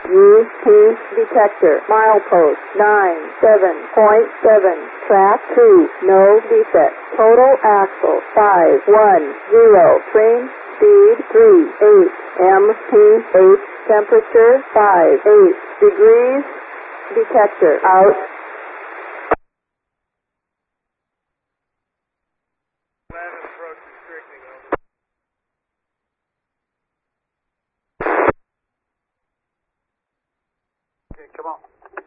UP detector. Milepost 97.7. Track 2. No defect. Total axle 510. Train speed 38. MPH temperature 58 degrees. Detector out. Okay, come on.